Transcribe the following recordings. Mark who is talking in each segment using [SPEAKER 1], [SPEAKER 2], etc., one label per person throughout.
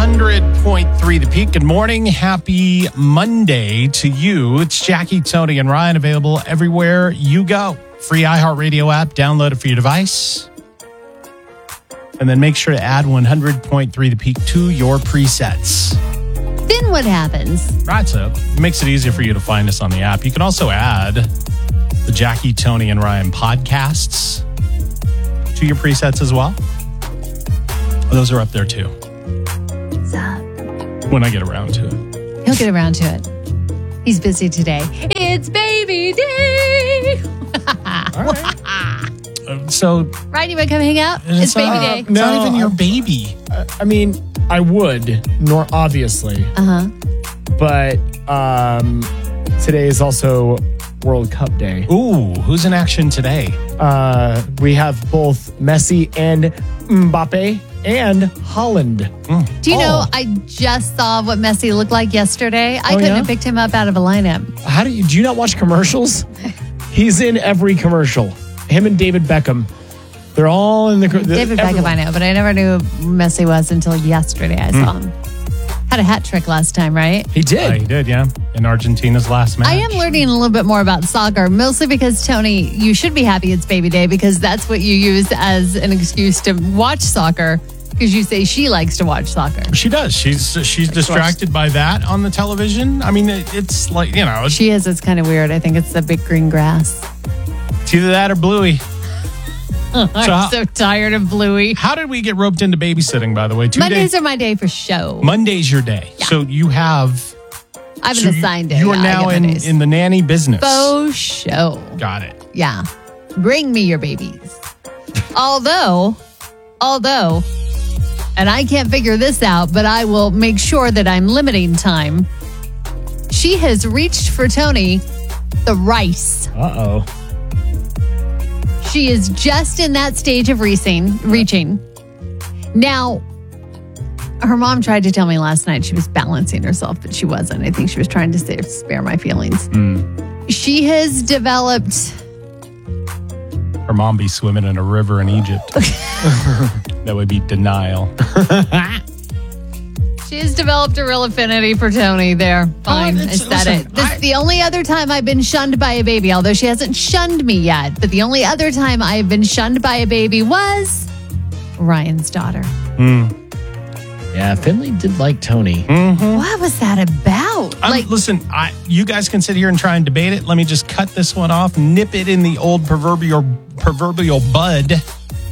[SPEAKER 1] 100.3 The Peak. Good morning. Happy Monday to you. It's Jackie, Tony, and Ryan, available everywhere you go. Free iHeartRadio app. Download it for your device. And then make sure to add 100.3 The Peak to your presets.
[SPEAKER 2] Then what happens?
[SPEAKER 1] Right, so it makes it easier for you to find us on the app. You can also add the Jackie, Tony, and Ryan podcasts to your presets as well. Those are up there too.
[SPEAKER 2] What's up?
[SPEAKER 1] When I get around to it.
[SPEAKER 2] He'll get around to it. He's busy today. It's baby day.
[SPEAKER 1] All right. So,
[SPEAKER 2] Ryan, you want to come hang out? It's baby day.
[SPEAKER 1] It's not even your baby.
[SPEAKER 3] I mean, I would, obviously. But today is also World Cup Day.
[SPEAKER 1] Ooh, who's in action today?
[SPEAKER 3] We have both Messi and Mbappe and Haaland.
[SPEAKER 2] Do you know, I just saw what Messi looked like yesterday. I couldn't have picked him up out of a lineup.
[SPEAKER 3] Do you not watch commercials? He's in every commercial. Him and David Beckham. They're all in the...
[SPEAKER 2] David Beckham, I know, but I never knew who Messi was until yesterday I saw him. Had a hat trick last time, right?
[SPEAKER 3] He did.
[SPEAKER 1] He did, yeah. In Argentina's last match.
[SPEAKER 2] I am learning a little bit more about soccer, mostly because, Tony, you should be happy it's baby day because that's what you use as an excuse to watch soccer because you say she likes to watch soccer.
[SPEAKER 1] She does. She's distracted by that on the television. I mean, it's like, you know.
[SPEAKER 2] She is. It's kind of weird. I think it's the big green grass.
[SPEAKER 1] It's either that or Bluey.
[SPEAKER 2] I'm so tired of Bluey.
[SPEAKER 1] How did we get roped into babysitting, by the way?
[SPEAKER 2] Mondays are my day for show.
[SPEAKER 1] Monday's your day. Yeah. So you have...
[SPEAKER 2] I have an assigned day.
[SPEAKER 1] You are now in the nanny business.
[SPEAKER 2] Faux show.
[SPEAKER 1] Got it.
[SPEAKER 2] Yeah. Bring me your babies. Although, and I can't figure this out, but I will make sure that I'm limiting time. She has reached for Tony the rice.
[SPEAKER 3] Uh-oh.
[SPEAKER 2] She is just in that stage of reaching. Now, her mom tried to tell me last night she was balancing herself, but she wasn't. I think she was trying to spare my feelings. She has developed...
[SPEAKER 1] Her mom be swimming in a river in Egypt. That would be denial.
[SPEAKER 2] She has developed a real affinity for Tony there. Fine, I said it. This is the only other time I've been shunned by a baby, although she hasn't shunned me yet. But the only other time I've been shunned by a baby was Ryan's daughter.
[SPEAKER 3] Yeah, Finley did like Tony.
[SPEAKER 2] What was that about?
[SPEAKER 1] Listen, you guys can sit here and try and debate it. Let me just cut this one off, nip it in the old proverbial bud.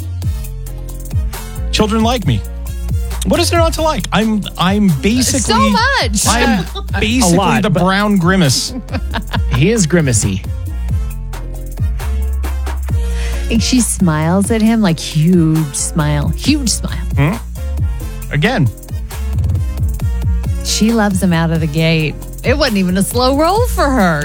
[SPEAKER 1] Children like me. What is there not to like? I'm basically
[SPEAKER 2] so much.
[SPEAKER 1] I'm basically the brown grimace.
[SPEAKER 3] He is grimacy.
[SPEAKER 2] And she smiles at him like huge smile.
[SPEAKER 1] Again.
[SPEAKER 2] She loves him out of the gate. It wasn't even a slow roll for her.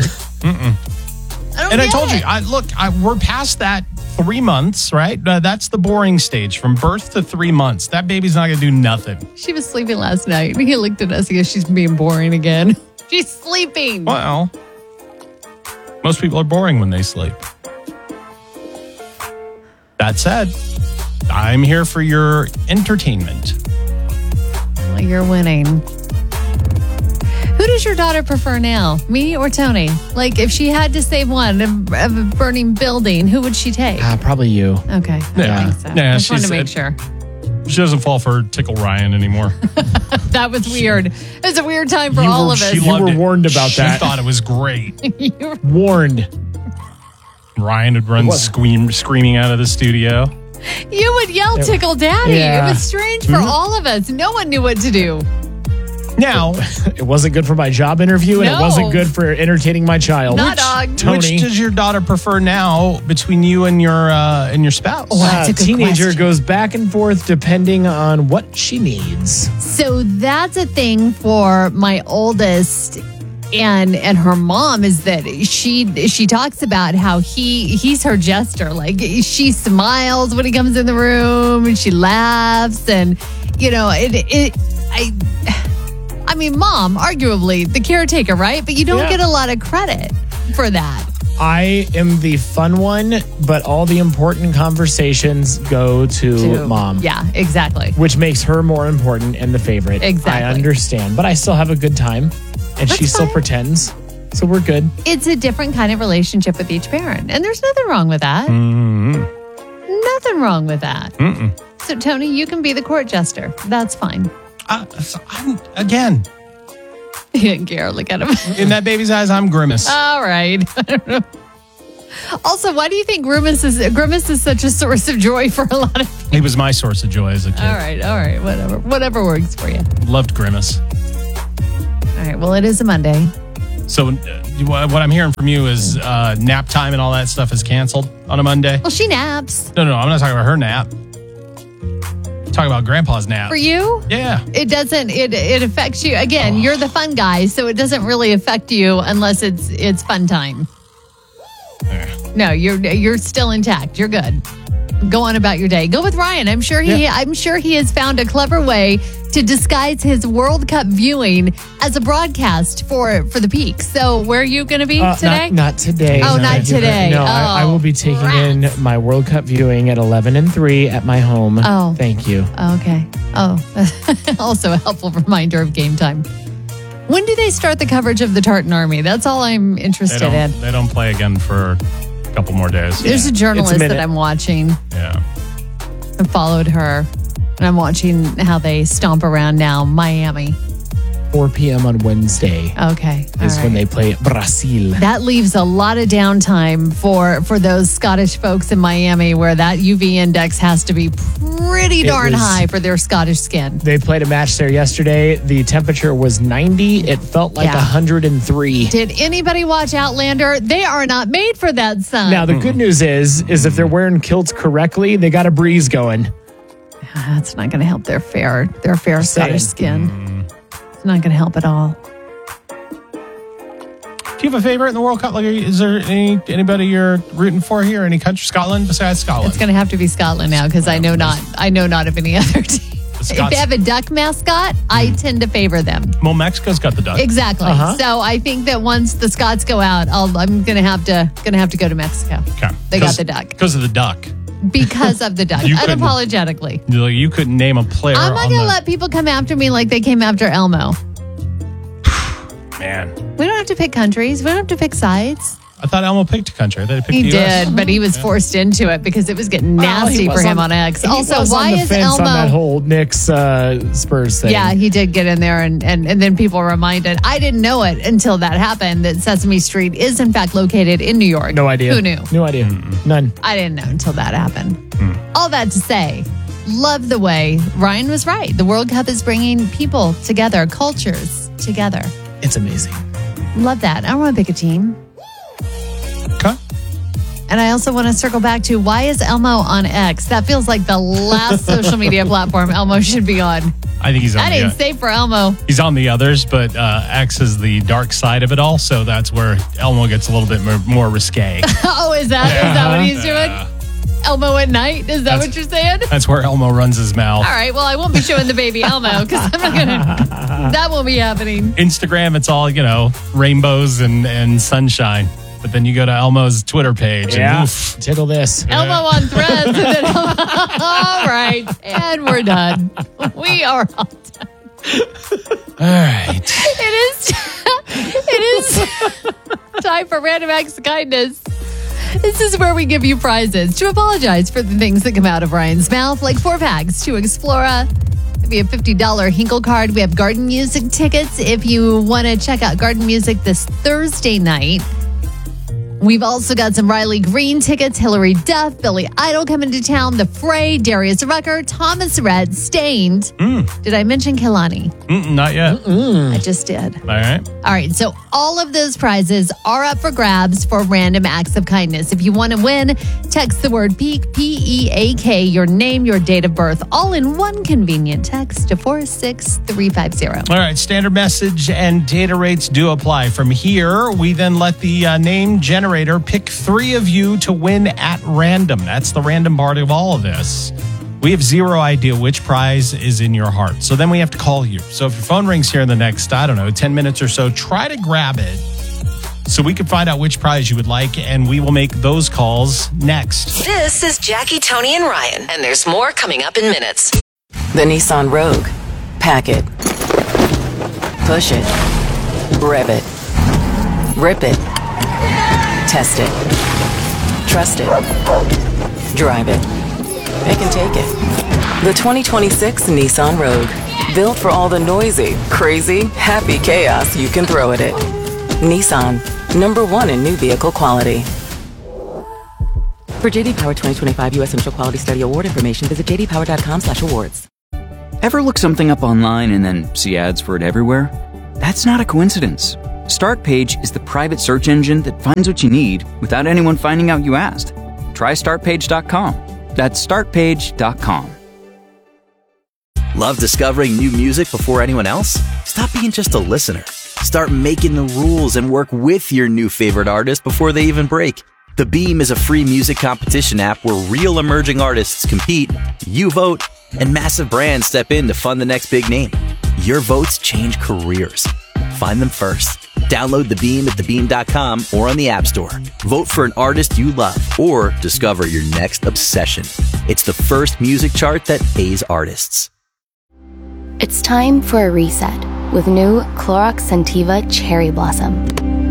[SPEAKER 1] I told you, we're past that 3 months, right? That's the boring stage from birth to 3 months. That baby's not going to do nothing.
[SPEAKER 2] She was sleeping last night. He looked at us. He goes, she's being boring again. She's sleeping.
[SPEAKER 1] Well, most people are boring when they sleep. That said, I'm here for your entertainment.
[SPEAKER 2] Well, you're winning. Who does your daughter prefer now, me or Tony? Like, if she had to save one of a burning building, who would she take?
[SPEAKER 3] Probably you.
[SPEAKER 2] Okay,
[SPEAKER 1] Yeah.
[SPEAKER 2] I think so.
[SPEAKER 1] Yeah,
[SPEAKER 2] I just wanted to make sure.
[SPEAKER 1] She doesn't fall for Tickle Ryan anymore.
[SPEAKER 2] That was weird. It was a weird time for all of us.
[SPEAKER 3] You were warned about that.
[SPEAKER 1] She thought it was great.
[SPEAKER 3] Warned.
[SPEAKER 1] Ryan would run screaming out of the studio.
[SPEAKER 2] You would yell, Tickle Daddy.
[SPEAKER 3] Yeah.
[SPEAKER 2] It was strange for all of us. No one knew what to do.
[SPEAKER 1] Now,
[SPEAKER 3] it wasn't good for my job interview, and it wasn't good for entertaining my child.
[SPEAKER 2] Tony.
[SPEAKER 1] Which does your daughter prefer now between you and your spouse?
[SPEAKER 2] Oh, that's a good
[SPEAKER 3] teenager
[SPEAKER 2] question.
[SPEAKER 3] goes back and forth depending on what she needs.
[SPEAKER 2] So that's a thing for my oldest and her mom is that she talks about how he's her jester. Like, she smiles when he comes in the room and she laughs, and you know I mean, mom, arguably the caretaker, right? But you don't get a lot of credit for that.
[SPEAKER 3] I am the fun one, but all the important conversations go to mom.
[SPEAKER 2] Yeah, exactly.
[SPEAKER 3] Which makes her more important and the favorite.
[SPEAKER 2] Exactly.
[SPEAKER 3] I understand, but I still have a good time, and she still pretends. So we're good.
[SPEAKER 2] It's a different kind of relationship with each parent, and there's nothing wrong with that. Nothing wrong with that. So, Tony, you can be the court jester. That's fine.
[SPEAKER 1] Again,
[SPEAKER 2] He didn't care. Look at him.
[SPEAKER 1] in that baby's eyes, I'm Grimace.
[SPEAKER 2] All right. I don't know. Also, why do you think Grimace is such a source of joy for a lot of people?
[SPEAKER 1] He was my source of joy as a kid.
[SPEAKER 2] All right. Whatever works for you.
[SPEAKER 1] Loved Grimace.
[SPEAKER 2] All right. Well, it is a Monday.
[SPEAKER 1] So what I'm hearing from you is nap time and all that stuff is canceled on a Monday?
[SPEAKER 2] Well, she naps.
[SPEAKER 1] No, I'm not talking about her nap. I'm talking about Grandpa's nap.
[SPEAKER 2] For you?
[SPEAKER 1] Yeah.
[SPEAKER 2] It doesn't. It affects you. Again, you're the fun guy, so it doesn't really affect you unless it's fun time. No, you're still intact. You're good. Go on about your day. Go with Ryan. I'm sure he has found a clever way to disguise his World Cup viewing as a broadcast for the peak. So where are you going to be today?
[SPEAKER 3] Not today.
[SPEAKER 2] Oh, not today.
[SPEAKER 3] No, I will be taking in my World Cup viewing at 11 and 3 at my home.
[SPEAKER 2] Oh.
[SPEAKER 3] Thank you.
[SPEAKER 2] Okay. Oh, also a helpful reminder of game time. When do they start the coverage of the Tartan Army? That's all I'm interested in.
[SPEAKER 1] They don't play again for a couple more days.
[SPEAKER 2] There's a journalist that I'm watching.
[SPEAKER 1] Yeah.
[SPEAKER 2] I followed her, and I'm watching how they stomp around now. Miami.
[SPEAKER 3] 4 p.m. on Wednesday
[SPEAKER 2] Okay.
[SPEAKER 3] is when they play Brazil.
[SPEAKER 2] That leaves a lot of downtime for those Scottish folks in Miami where that UV index has to be pretty darn high for their Scottish skin.
[SPEAKER 3] They played a match there yesterday. The temperature was 90. It felt like 103.
[SPEAKER 2] Did anybody watch Outlander? They are not made for that sun.
[SPEAKER 3] Now, the good news is if they're wearing kilts correctly, they got a breeze going.
[SPEAKER 2] That's not going to help their fair Scottish skin. It's not going to help at all.
[SPEAKER 1] Do you have a favorite in the World Cup? Like, is there anybody you're rooting for here? Any country? Scotland besides Scotland?
[SPEAKER 2] It's going to have to be Scotland now because I know not of any other team. If they have a duck mascot, I tend to favor them.
[SPEAKER 1] Well, Mexico's got the duck.
[SPEAKER 2] Exactly. So I think that once the Scots go out, I'm going to have to go to Mexico.
[SPEAKER 1] Okay.
[SPEAKER 2] They got the duck.
[SPEAKER 1] Because of the duck.
[SPEAKER 2] Because of the duck. Unapologetically.
[SPEAKER 1] You couldn't name a player.
[SPEAKER 2] I'm not going to let people come after me like they came after Elmo.
[SPEAKER 1] Man.
[SPEAKER 2] We don't have to pick countries. We don't have to pick sides.
[SPEAKER 1] I thought Elmo picked a country. They picked
[SPEAKER 2] He
[SPEAKER 1] the US.
[SPEAKER 2] did, but he was forced into it because it was getting nasty for him on X. Also, why is Elmo
[SPEAKER 3] on that whole Knicks Spurs thing?
[SPEAKER 2] Yeah, he did get in there, and then people were reminded. I didn't know it until that happened that Sesame Street is in fact located in New York.
[SPEAKER 3] No idea.
[SPEAKER 2] Who knew?
[SPEAKER 3] No idea. None.
[SPEAKER 2] I didn't know until that happened. All that to say, love the way Ryan was right. The World Cup is bringing people together, cultures together.
[SPEAKER 3] It's amazing.
[SPEAKER 2] Love that. I don't want to pick a team.
[SPEAKER 1] Okay.
[SPEAKER 2] And I also want to circle back to why is Elmo on X? That feels like the last social media platform Elmo should be on.
[SPEAKER 1] I think he's on
[SPEAKER 2] That ain't safe for Elmo.
[SPEAKER 1] He's on the others, but X is the dark side of it all. So that's where Elmo gets a little bit more risque.
[SPEAKER 2] Oh, is that what he's doing? Elmo at night? Is that what you're saying?
[SPEAKER 1] That's where Elmo runs his mouth.
[SPEAKER 2] All right. Well, I won't be showing the baby Elmo because I'm not gonna. That won't be happening.
[SPEAKER 1] Instagram, it's all rainbows and sunshine. But then you go to Elmo's Twitter page.
[SPEAKER 3] Yeah.
[SPEAKER 1] And oof.
[SPEAKER 3] Tickle this.
[SPEAKER 2] Elmo on Threads. And then all right. And we're done. We are all done.
[SPEAKER 1] All right.
[SPEAKER 2] It is time for Random Acts of Kindness. This is where we give you prizes to apologize for the things that come out of Ryan's mouth, like 4 packs to Explora. Maybe a $50 Hinkle card. We have Garden Music tickets if you want to check out Garden Music this Thursday night. We've also got some Riley Green tickets, Hillary Duff, Billy Idol coming to town, The Fray, Darius Rucker, Thomas Rhett, Stained. Did I mention Kehlani?
[SPEAKER 1] Not yet.
[SPEAKER 2] I just did.
[SPEAKER 1] All right.
[SPEAKER 2] All right, so all of those prizes are up for grabs for Random Acts of Kindness. If you want to win, text the word PEAK, P-E-A-K, your name, your date of birth, all in one convenient text to 46350.
[SPEAKER 1] All right. Standard message and data rates do apply. From here, we then let the name generator pick 3 of you to win at random. That's the random part of all of this. We have zero idea which prize is in your heart. So then we have to call you. So if your phone rings here in the next, 10 minutes or so, try to grab it. so we can find out which prize you would like, and we will make those calls next.
[SPEAKER 4] This is Jackie, Tony, and Ryan, and there's more coming up in minutes.
[SPEAKER 5] The Nissan Rogue. Pack it. Push it. Rev it. Rip it. Test it. Trust it. Drive it. Pick and take it. The 2026 Nissan Rogue. Built for all the noisy, crazy, happy chaos you can throw at it. Nissan. #1 in new vehicle quality. For J.D. Power 2025 U.S. Initial Quality Study Award information, visit jdpower.com/awards.
[SPEAKER 6] Ever look something up online and then see ads for it everywhere? That's not a coincidence. StartPage is the private search engine that finds what you need without anyone finding out you asked. Try StartPage.com. That's StartPage.com.
[SPEAKER 7] Love discovering new music before anyone else? Stop being just a listener. Start making the rules and work with your new favorite artist before they even break. The Beam is a free music competition app where real emerging artists compete, you vote, and massive brands step in to fund the next big name. Your votes change careers. Find them first. Download The Beam at thebeam.com or on the App Store. Vote for an artist you love or discover your next obsession. It's the first music chart that pays artists.
[SPEAKER 8] It's time for a reset with new Clorox Scentiva Cherry Blossom.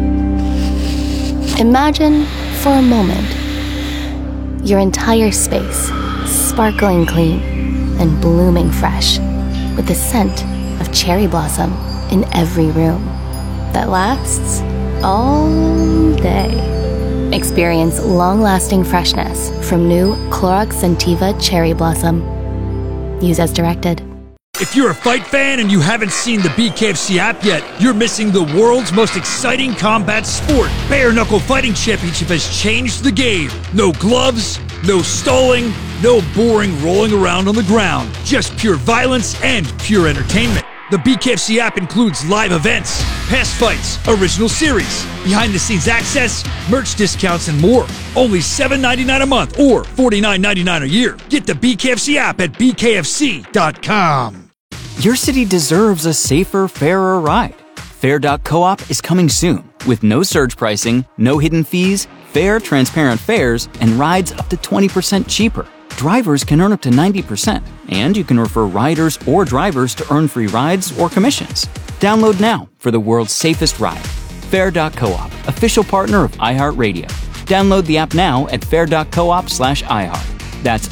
[SPEAKER 8] Imagine, for a moment, your entire space sparkling clean and blooming fresh with the scent of cherry blossom in every room that lasts all day. Experience long-lasting freshness from new Clorox Scentiva Cherry Blossom. Use as directed.
[SPEAKER 9] If you're a fight fan and you haven't seen the BKFC app yet, you're missing the world's most exciting combat sport. Bare Knuckle Fighting Championship has changed the game. No gloves, no stalling, no boring rolling around on the ground. Just pure violence and pure entertainment. The BKFC app includes live events, past fights, original series, behind-the-scenes access, merch discounts, and more. Only $7.99 a month or $49.99 a year. Get the BKFC app at bkfc.com.
[SPEAKER 6] Your city deserves a safer, fairer ride. Fair.coop is coming soon with no surge pricing, no hidden fees, fair, transparent fares, and rides up to 20% cheaper. Drivers can earn up to 90%, and you can refer riders or drivers to earn free rides or commissions. Download now for the world's safest ride. Fair.coop, official partner of iHeartRadio. Download the app now at fair.coop/iHeart. That's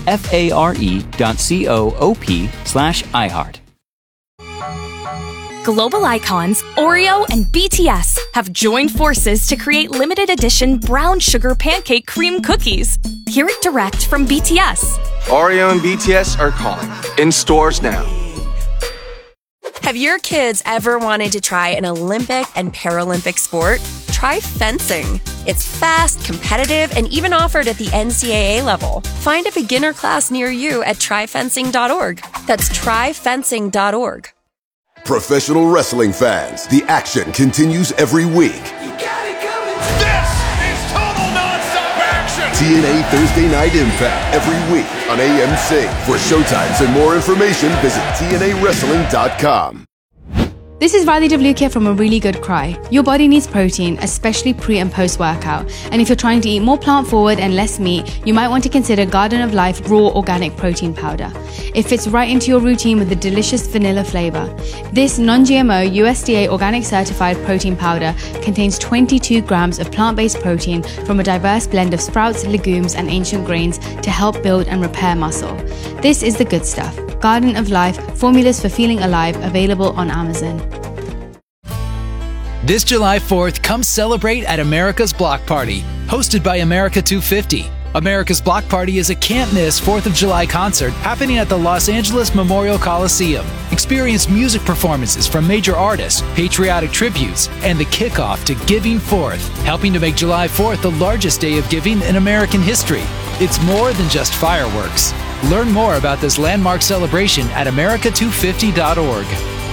[SPEAKER 6] FARE.coop/iHeart.
[SPEAKER 10] Global icons Oreo and BTS have joined forces to create limited edition brown sugar pancake cream cookies. Hear it direct from BTS.
[SPEAKER 11] Oreo and BTS are calling. In stores now.
[SPEAKER 12] Have your kids ever wanted to try an Olympic and Paralympic sport? Try fencing. It's fast, competitive, and even offered at the NCAA level. Find a beginner class near you at tryfencing.org. That's tryfencing.org.
[SPEAKER 13] Professional wrestling fans, the action continues every week.
[SPEAKER 14] This is total nonstop action!
[SPEAKER 13] TNA Thursday Night Impact every week on AMC. For showtimes and more information, visit TNAWrestling.com.
[SPEAKER 15] This is Riley Devlukia from A Really Good Cry. Your body needs protein, especially pre and post workout. And if you're trying to eat more plant forward and less meat, you might want to consider Garden of Life Raw Organic Protein Powder. It fits right into your routine with a delicious vanilla flavor. This non-GMO USDA organic certified protein powder contains 22 grams of plant-based protein from a diverse blend of sprouts, legumes, and ancient grains to help build and repair muscle. This is the good stuff. Garden of Life, formulas for feeling alive, available on Amazon.
[SPEAKER 16] This July 4th, come celebrate at America's Block Party, hosted by America 250. America's Block Party is a can't-miss 4th of July concert happening at the Los Angeles Memorial Coliseum. Experience music performances from major artists, patriotic tributes, and the kickoff to Giving Forth, helping to make July 4th the largest day of giving in American history. It's more than just fireworks. Learn more about this landmark celebration at america250.org.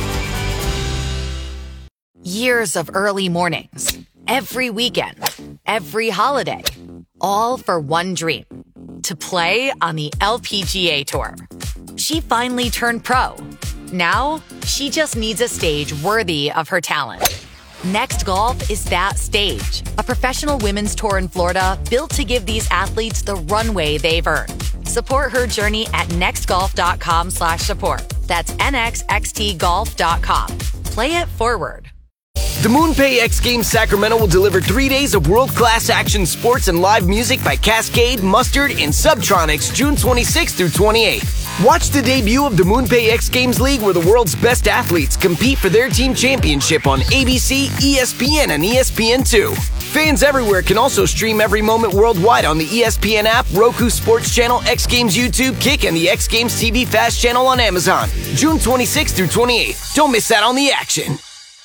[SPEAKER 17] Years of early mornings, every weekend, every holiday, all for one dream, to play on the LPGA Tour. She finally turned pro. Now, she just needs a stage worthy of her talent. Next Golf is that stage. A professional women's tour in Florida built to give these athletes the runway they've earned. Support her journey at nextgolf.com/support. That's nxxtgolf.com. Play it forward.
[SPEAKER 18] The MoonPay X Games Sacramento will deliver 3 days of world-class action sports and live music by Cascade, Mustard, and Subtronics June 26th through 28th. Watch the debut of the MoonPay X Games League where the world's best athletes compete for their team championship on ABC, ESPN, and ESPN2. Fans everywhere can also stream every moment worldwide on the ESPN app, Roku Sports Channel, X Games YouTube, Kick, and the X Games TV Fast channel on Amazon. June 26th through 28th. Don't miss out on the action.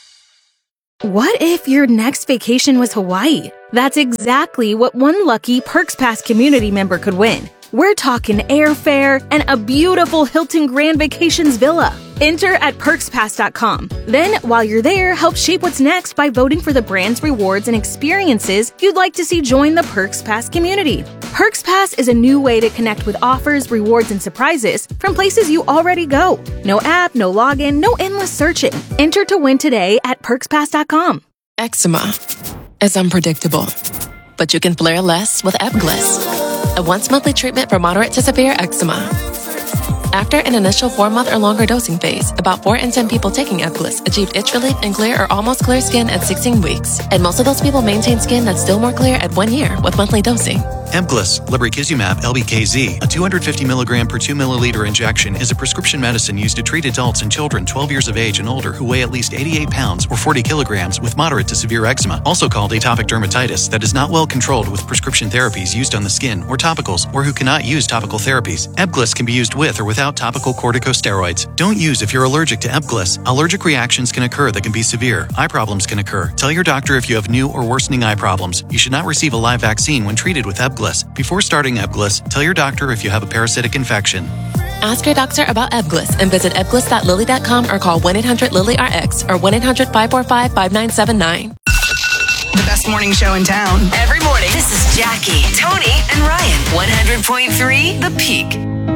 [SPEAKER 19] What if your next vacation was Hawaii? That's exactly what one lucky Perks Pass community member could win. We're talking airfare and a beautiful Hilton Grand Vacations villa. Enter at perkspass.com. Then, while you're there, help shape what's next by voting for the brands, rewards, and experiences you'd like to see join the Perks Pass community. Perks Pass is a new way to connect with offers, rewards, and surprises from places you already go. No app, no login, no endless searching. Enter to win today at perkspass.com.
[SPEAKER 20] Eczema is unpredictable, but you can flare less with Ebglyss, a once-monthly treatment for moderate to severe eczema. After an initial 4-month or longer dosing phase, about 4 in 10 people taking Ebglyss achieved itch relief and clear or almost clear skin at 16 weeks. And most of those people maintain skin that's still more clear at 1 year with monthly dosing.
[SPEAKER 21] Ebglyss, lebrikizumab LBKZ, a 250 milligram per 2 milliliter injection, is a prescription medicine used to treat adults and children 12 years of age and older who weigh at least 88 pounds or 40 kilograms with moderate to severe eczema, also called atopic dermatitis, that is not well controlled with prescription therapies used on the skin or topicals, or who cannot use topical therapies. Ebglyss can be used with or without topical corticosteroids. Don't use if you're allergic to Ebglyss. Allergic reactions can occur that can be severe. Eye problems can occur. Tell your doctor if you have new or worsening eye problems. You should not receive a live vaccine when treated with Ebglyss. Before starting Ebglyss, tell your doctor if you have a parasitic infection.
[SPEAKER 20] Ask your doctor about Ebglyss and visit ebglyss.lilly.com or call 1-800-LILY-RX or 1-800-545-5979.
[SPEAKER 22] The best morning show in town.
[SPEAKER 4] Every morning, this is Jackie, Tony, and Ryan. 100.3 The Peak.